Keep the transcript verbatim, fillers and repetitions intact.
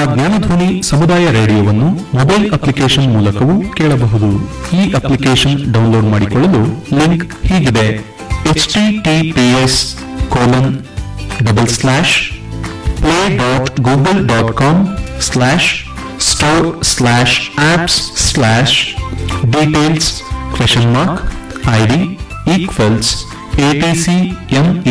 ಜ್ಞಾನಧ್ವನಿ ಸಮುದಾಯ ರೇಡಿಯೋವನ್ನು mobile application ಮೂಲಕವೂ ಕೇಳಬಹುದು. ಈ ಅಪ್ಲಿಕೇಶನ್ ಡೌನ್ಲೋಡ್ ಮಾಡಿಕೊಳ್ಳಲು ಲಿಂಕ್ ಹೀಗಿದೆ: H T T P S colon double slash play dot Google dot com slash store slash apps slash details question mark ID equals ATC M